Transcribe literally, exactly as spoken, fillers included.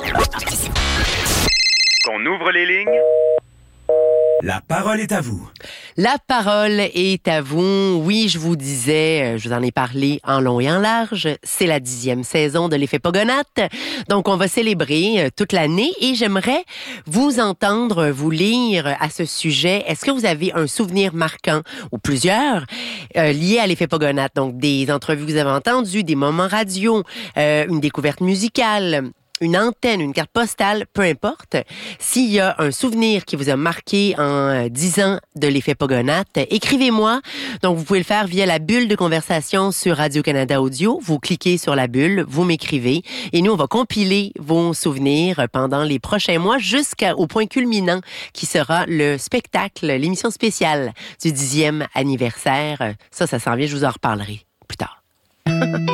Qu'on ouvre les lignes. La parole est à vous. La parole est à vous. Oui, je vous disais, je vous en ai parlé en long et en large. C'est la dixième saison de l'Effet Pogonatte. Donc, on va célébrer toute l'année et j'aimerais vous entendre, vous lire à ce sujet. Est-ce que vous avez un souvenir marquant ou plusieurs euh, liés à l'Effet Pogonatte? Donc, des entrevues que vous avez entendues, des moments radio, euh, une découverte musicale, une antenne, une carte postale, peu importe. S'il y a un souvenir qui vous a marqué en dix ans de l'Effet Pogonatte, écrivez-moi. Donc, vous pouvez le faire via la bulle de conversation sur Radio-Canada Audio. Vous cliquez sur la bulle, vous m'écrivez. Et nous, on va compiler vos souvenirs pendant les prochains mois jusqu'au point culminant qui sera le spectacle, l'émission spéciale du dixième anniversaire. Ça, ça s'en vient, je vous en reparlerai plus tard.